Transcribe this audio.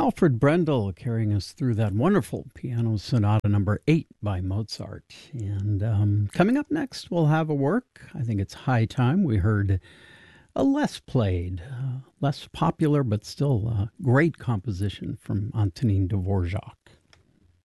Alfred Brendel carrying us through that wonderful piano sonata number 8 by Mozart. And coming up next, we'll have a work. I think it's high time we heard a less played, less popular, but still a great composition from Antonin Dvorak.